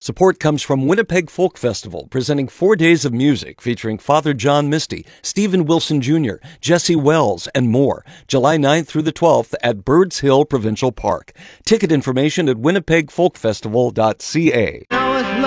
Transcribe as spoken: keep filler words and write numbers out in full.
Support comes from Winnipeg Folk Festival, presenting four days of music featuring Father John Misty, Stephen Wilson Junior, Jesse Wells, and more. July ninth through the twelfth at Birds Hill Provincial Park. Ticket information at winnipeg folk festival dot c a.